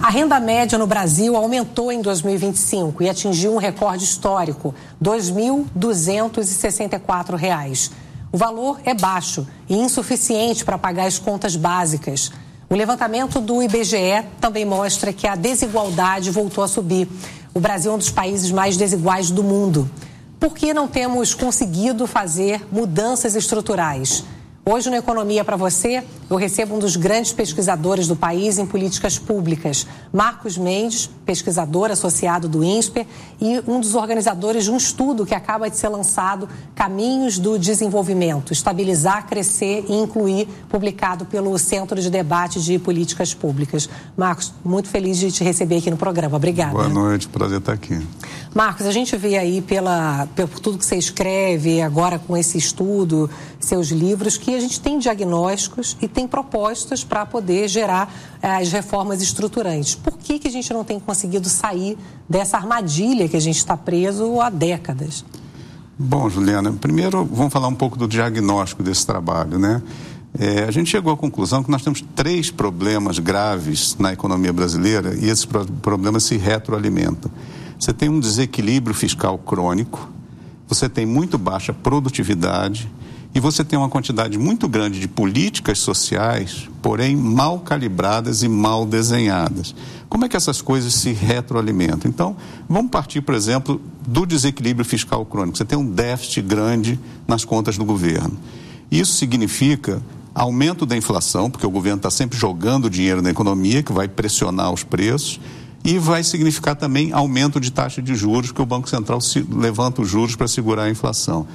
A renda média no Brasil aumentou em 2025 e atingiu um recorde histórico, R$ 2.264. O valor é baixo e insuficiente para pagar as contas básicas. O levantamento do IBGE também mostra que a desigualdade voltou a subir. O Brasil é um dos países mais desiguais do mundo. Por que não temos conseguido fazer mudanças estruturais? Hoje, no Economia para Você, eu recebo um dos grandes pesquisadores do país em políticas públicas, Marcos Mendes, pesquisador associado do INSPER e um dos organizadores de um estudo que acaba de ser lançado, Caminhos do Desenvolvimento, Estabilizar, Crescer e Incluir, publicado pelo Centro de Debate de Políticas Públicas. Marcos, muito feliz de te receber aqui no programa. Obrigada. Boa noite, prazer estar aqui. Marcos, a gente vê aí por tudo que você escreve, agora com esse estudo, seus livros, que a gente tem diagnósticos e tem propostas para poder gerar as reformas estruturantes. Por que a gente não tem conseguido sair dessa armadilha que a gente está preso há décadas? Bom, Juliana, primeiro vamos falar um pouco do diagnóstico desse trabalho, né? A gente chegou à conclusão que nós temos 3 problemas graves na economia brasileira e esses problemas se retroalimentam. Você tem um desequilíbrio fiscal crônico, você tem muito baixa produtividade e você tem uma quantidade muito grande de políticas sociais, porém mal calibradas e mal desenhadas. Como é que essas coisas se retroalimentam? Então, vamos partir, por exemplo, do desequilíbrio fiscal crônico. Você tem um déficit grande nas contas do governo. Isso significa aumento da inflação, porque o governo está sempre jogando dinheiro na economia, que vai pressionar os preços, e vai significar também aumento de taxa de juros, porque o Banco Central levanta os juros para segurar a inflação.